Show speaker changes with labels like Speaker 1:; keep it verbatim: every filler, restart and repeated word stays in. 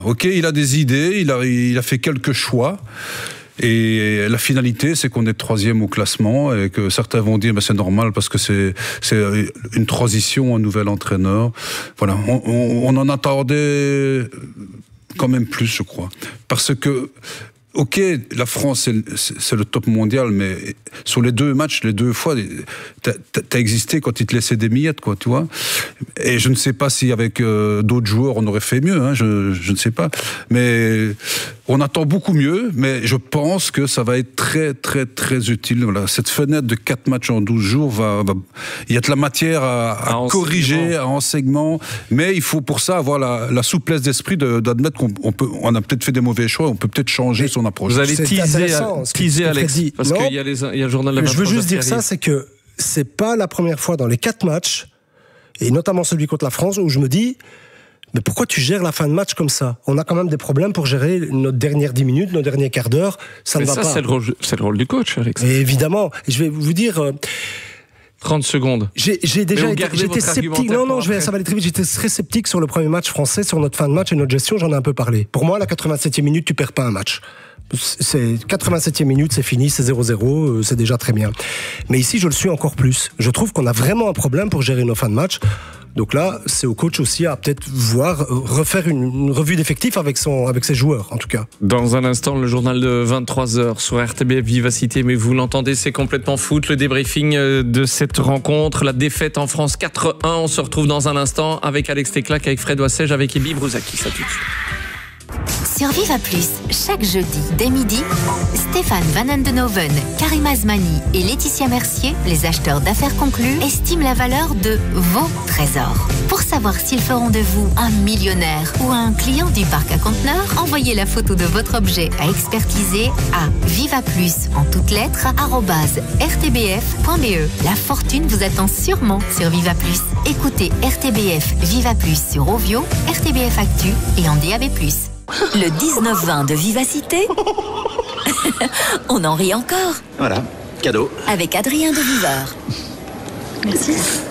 Speaker 1: Ok, il a des idées, il a, il a fait quelques choix. Et la finalité, c'est qu'on est troisième au classement et que certains vont dire, ben c'est normal parce que c'est, c'est une transition, un nouvel entraîneur. Voilà, on, on, on en attendait quand même plus, je crois. Parce que, ok, la France, c'est, c'est le top mondial, mais sur les deux matchs, les deux fois, t'as, t'as existé quand ils te laissaient des miettes, quoi, tu vois. Et je ne sais pas si avec euh, d'autres joueurs, on aurait fait mieux, hein, je, je ne sais pas. Mais on attend beaucoup mieux, mais je pense que ça va être très, très, très utile. Voilà. Cette fenêtre de quatre matchs en douze jours, va, va... il y a de la matière à, à, à corriger, à enseignement, mais il faut pour ça avoir la, la souplesse d'esprit de, d'admettre qu'on on peut, on a peut-être fait des mauvais choix, on peut peut-être changer mais son approche.
Speaker 2: Vous allez
Speaker 3: c'est
Speaker 2: teaser,
Speaker 3: teaser
Speaker 2: Alex,
Speaker 3: dit.
Speaker 2: parce qu'il y a, les, il y a le journal de la
Speaker 3: Je veux juste dire ça, c'est que c'est pas la première fois dans les quatre matchs, et notamment celui contre la France, où je me dis, mais pourquoi tu gères la fin de match comme ça ? On a quand même des problèmes pour gérer notre dernière dix minutes, nos derniers quarts d'heure, ça
Speaker 2: mais
Speaker 3: ne va
Speaker 2: ça,
Speaker 3: pas.
Speaker 2: C'est le, rôle, c'est le rôle du coach, Alex.
Speaker 3: Et évidemment, et je vais vous dire... Euh,
Speaker 2: trente secondes.
Speaker 3: J'ai, j'ai déjà été, j'étais sceptique. Non, non, je vais, ça va aller très vite. J'étais très sceptique sur le premier match français, sur notre fin de match et notre gestion. J'en ai un peu parlé. Pour moi, à la quatre-vingt-septième minute, tu perds pas un match. C'est quatre-vingt-septième minute, c'est fini, c'est zéro zéro, c'est déjà très bien. Mais ici, je le suis encore plus. Je trouve qu'on a vraiment un problème pour gérer nos fins de match. Donc là, c'est au coach aussi à peut-être voir, refaire une, une revue d'effectifs avec, son, avec ses joueurs, en tout cas.
Speaker 2: Dans un instant, le journal de vingt-trois heures sur R T B F Vivacité, mais vous l'entendez, c'est complètement foot. Le débriefing de cette rencontre, la défaite en France quatre un. On se retrouve dans un instant avec Alex Teclac, avec Fred Wassège, avec Ebi Brouzaki. Ça tout de suite.
Speaker 4: Sur Viva Plus, chaque jeudi, dès midi, Stéphane Van Andenoven, Karim Azmani et Laetitia Mercier, les acheteurs d'affaires conclus, estiment la valeur de vos trésors. Pour savoir s'ils feront de vous un millionnaire ou un client du parc à conteneurs, envoyez la photo de votre objet à expertiser à vivaplus en toutes lettres arobase r t b f point b e. La fortune vous attend sûrement sur Viva Plus. Écoutez R T B F Viva Plus sur Ovio, R T B F Actu et en D A B plus. Le dix-neuf vingt de Vivacité. On en rit encore.
Speaker 5: Voilà, cadeau.
Speaker 4: Avec Adrien de Viveur.
Speaker 5: Merci.